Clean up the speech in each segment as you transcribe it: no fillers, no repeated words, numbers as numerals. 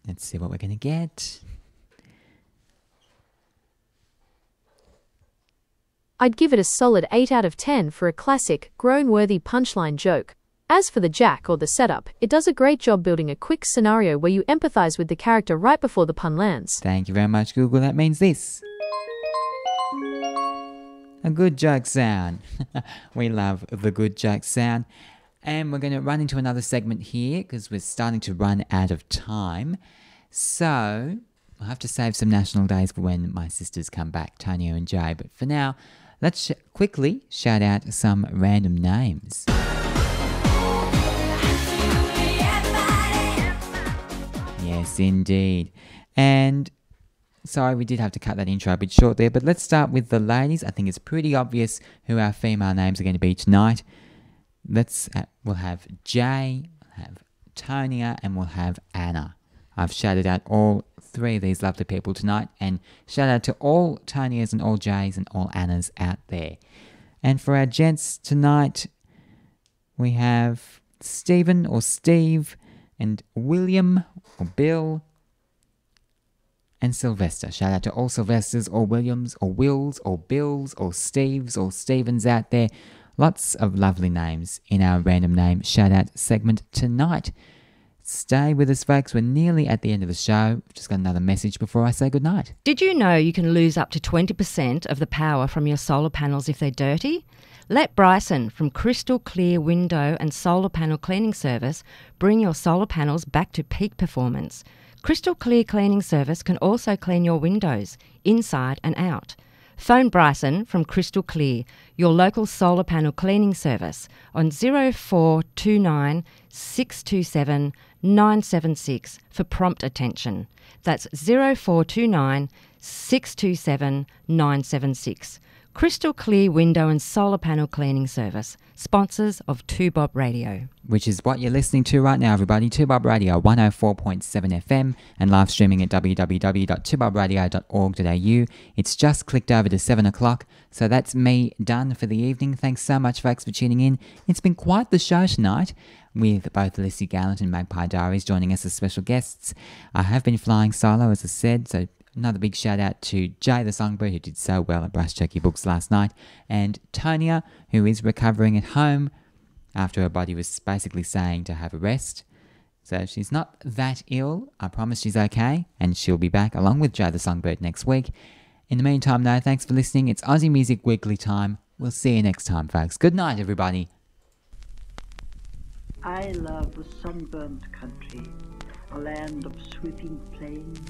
Let's see what we're going to get. I'd give it a solid 8 out of 10 for a classic, groan-worthy punchline joke. As for the jack or the setup, it does a great job building a quick scenario where you empathize with the character right before the pun lands. Thank you very much, Google. That means this. A good joke sound. We love the good joke sound. And we're going to run into another segment here because we're starting to run out of time. So I'll have to save some national days for when my sisters come back, Tanya and Jay. But for now, let's quickly shout out some random names. Yes, indeed. And sorry, we did have to cut that intro a bit short there, but let's start with the ladies. I think it's pretty obvious who our female names are going to be tonight. We'll have Jay, we'll have Tonia, and we'll have Anna. I've shouted out all three of these lovely people tonight, and shout out to all Tonias and all Jays and all Annas out there. And for our gents tonight, we have Stephen or Steve, and William or Bill, and Sylvester. Shout out to all Sylvesters or Williams or Wills or Bills or Steves or Stevens out there. Lots of lovely names in our random name shout out segment tonight. Stay with us, folks. We're nearly at the end of the show. I've just got another message before I say goodnight. Did you know you can lose up to 20% of the power from your solar panels if they're dirty? Let Bryson from Crystal Clear Window and Solar Panel Cleaning Service bring your solar panels back to peak performance. Crystal Clear Cleaning Service can also clean your windows, inside and out. Phone Bryson from Crystal Clear, your local solar panel cleaning service, on 0429 627 976 for prompt attention. That's 0429 627 976. Crystal Clear Window and Solar Panel Cleaning Service, sponsors of 2Bob Radio. Which is what you're listening to right now, everybody. 2Bob Radio, 104.7 FM, and live streaming at www.2bobradio.org.au. It's just clicked over to 7 o'clock, so that's me done for the evening. Thanks so much, folks, for tuning in. It's been quite the show tonight, with both Lissy Gallant and Magpie Diaries joining us as special guests. I have been flying solo, as I said, so another big shout out to Jay the Songbird, who did so well at Brass Turkey Books last night, and Tonia, who is recovering at home after her body was basically saying to have a rest. So she's not that ill. I promise she's okay, and she'll be back along with Jay the Songbird next week. In the meantime, though, thanks for listening. It's Aussie Music Weekly time. We'll see you next time, folks. Good night, everybody. I love the sunburnt country, a land of sweeping plains.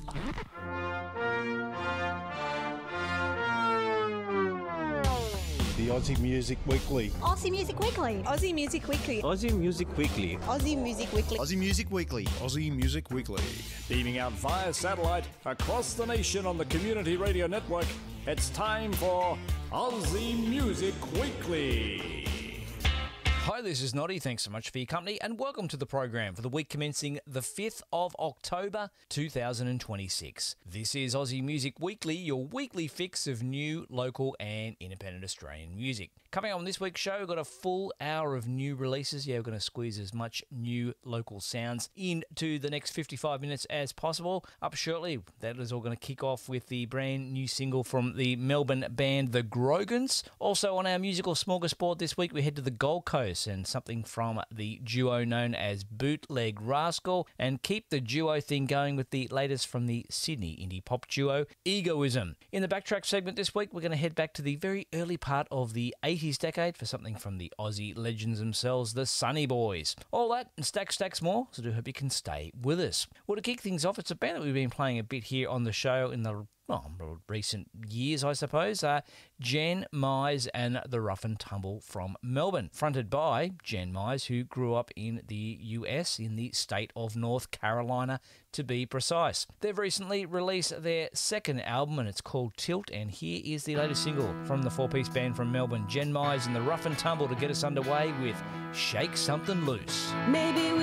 The Aussie Music Weekly. Aussie Music Weekly. Aussie Music Weekly. Aussie Music Weekly. Aussie Music Weekly. Aussie Music Weekly. Aussie Music Weekly. Beaming out via satellite across the nation on the Community Radio Network, it's time for Aussie Music Weekly. Hi, this is Noddy. Thanks so much for your company and welcome to the program for the week commencing the 5th of October 2026. This is Aussie Music Weekly, your weekly fix of new, local and independent Australian music. Coming up on this week's show, we've got a full hour of new releases. Yeah, we're going to squeeze as much new local sounds into the next 55 minutes as possible. Up shortly, that is all going to kick off with the brand new single from the Melbourne band The Grogans. Also on our musical smorgasbord this week, we head to the Gold Coast and something from the duo known as Bootleg Rascal, and keep the duo thing going with the latest from the Sydney indie pop duo Egoism. In the Backtrack segment this week, we're going to head back to the very early part of the 80s decade for something from the Aussie legends themselves, the Sunny Boys. All that and stacks more, so I do hope you can stay with us. Well, to kick things off, it's a band that we've been playing a bit here on the show in the recent years, I suppose. Jen Mize and the Rough and Tumble from Melbourne, fronted by Jen Mize, who grew up in the US, in the state of North Carolina, to be precise. They've recently released their second album, and it's called Tilt, and here is the latest single from the four-piece band from Melbourne, Jen Mize and the Rough and Tumble, to get us underway with Shake Something Loose. Maybe